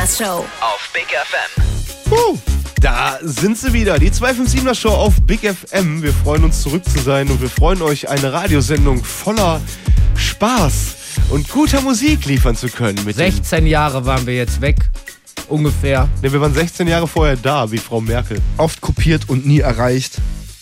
257er Show auf Big FM. Da sind sie wieder, die 257er Show auf Big FM. Wir freuen uns, zurück zu sein und wir freuen euch, eine Radiosendung voller Spaß und guter Musik liefern zu können. Mit 16 Jahre waren wir jetzt weg, ungefähr. Ne, wir waren 16 Jahre vorher da, wie Frau Merkel. Oft kopiert und nie erreicht.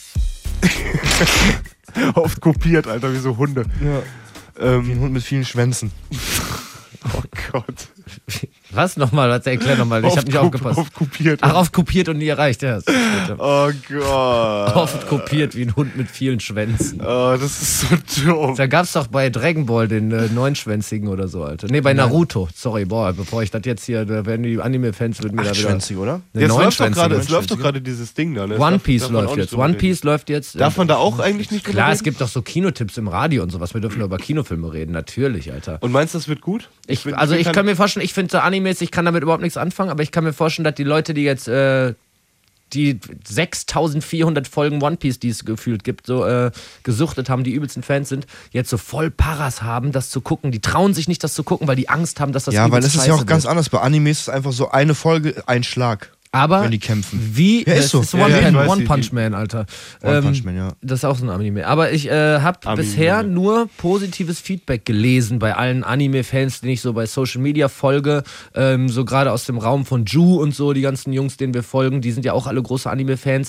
Oft kopiert, Alter, wie so Hunde. Ja. Wie ein Hund mit vielen Schwänzen. Oh Gott. Was nochmal? Erklär nochmal, ich hab nicht aufgepasst. Oft kopiert. Ach, oft kopiert und nie erreicht, ja. Oh Gott. Oft kopiert wie ein Hund mit vielen Schwänzen. Oh, das ist so dumm. Da gab's doch bei Dragon Ball den neunschwänzigen oder so, Alter. Nee, bei Naruto. Sorry, bevor ich das jetzt hier, da werden die Anime-Fans mit mir da wieder... Achtschwänzig, oder? Jetzt läuft doch gerade dieses Ding da, ne? One Piece läuft jetzt. One Piece läuft jetzt. Darf man da auch eigentlich nicht drüber Klar, reden? es gibt doch so Kinotipps im Radio und sowas. Wir dürfen nur über Kinofilme reden, natürlich, Alter. Und meinst du, das wird gut? Ich kann mir vorstellen, ich finde so Animes, ich kann damit überhaupt nichts anfangen, aber ich kann mir vorstellen, dass die Leute, die jetzt die 6400 Folgen One Piece, die es gefühlt gibt, so gesuchtet haben, die übelsten Fans sind, jetzt so voll Paras haben, das zu gucken. Die trauen sich nicht, das zu gucken, weil die Angst haben, dass das Ja, weil es ist ja auch wird. ganz anders. Bei Animes ist es einfach so eine Folge, ein Schlag. Aber wenn die kämpfen. Wie? Ja, ist so. Das ist Ja, One Punch Man, Alter. One Punch Man, ja. Das ist auch so ein Anime. Aber ich habe bisher nur positives Feedback gelesen bei allen Anime-Fans, denen ich so bei Social Media folge. So gerade aus dem Raum von Ju und so, die ganzen Jungs, denen wir folgen, die sind ja auch alle große Anime-Fans.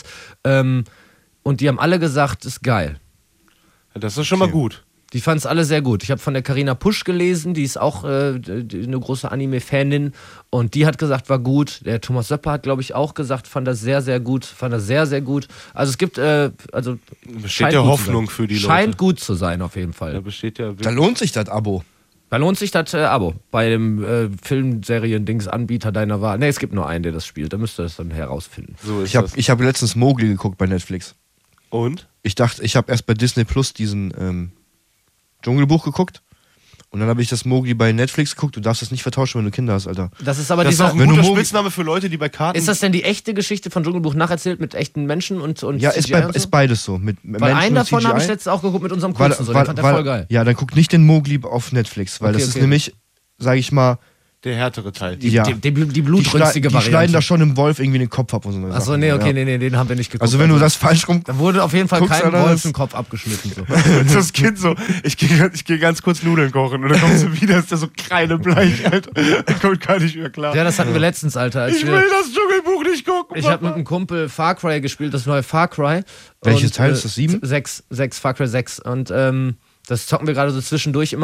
Und die haben alle gesagt, ist geil. Ja, das ist schon mal gut. Die fanden es alle sehr gut. Ich habe von der Carina Pusch gelesen, die ist auch eine große Anime-Fanin und die hat gesagt, war gut. Der Thomas Söpper hat, glaube ich, auch gesagt, fand das sehr, sehr gut. Fand das sehr, sehr gut. Also es gibt, besteht ja Hoffnung für die Leute. Scheint gut zu sein, auf jeden Fall. Da lohnt sich das Abo. Da lohnt sich das Abo. Bei dem Filmserien-Dings-Anbieter deiner Wahl. Ne, es gibt nur einen, der das spielt. Da müsst ihr das dann herausfinden. So ist ich hab letztens Mowgli geguckt bei Netflix. Und? Ich dachte, ich habe erst bei Disney Plus diesen Dschungelbuch geguckt und dann habe ich das Mowgli bei Netflix geguckt. Du darfst das nicht vertauschen, wenn du Kinder hast, Alter. Das ist aber das ist auch ein guter Spitzname für Leute, die bei Karten... Ist das denn die echte Geschichte von Dschungelbuch nacherzählt mit echten Menschen und ja, CGI und so? ist beides so. Mit weil Menschen einen davon habe ich letztens auch geguckt mit unserem Kurzen. So, den fand der voll geil. Ja, dann guck nicht den Mowgli auf Netflix, weil das ist nämlich, sage ich mal... Der härtere Teil. Die blutrünstige Variante. Die schneiden da schon dem Wolf irgendwie den Kopf ab und so. Achso, nee, okay, nee, den haben wir nicht geguckt. Also wenn du das falsch rum... Da wurde auf jeden Fall kein Wolf den Kopf abgeschnitten. So. Das Kind so, ich geh ganz kurz Nudeln kochen und dann kommst du wieder, ist der so kreidebleich, Alter. Der kommt gar nicht mehr klar. Ja, das hatten wir letztens, Alter. Ich will das Dschungelbuch nicht gucken. Ich habe mit einem Kumpel Far Cry gespielt, das neue Far Cry. Welches Teil ist das? 7? 6, Far Cry 6. Und das zocken wir gerade so zwischendurch immer.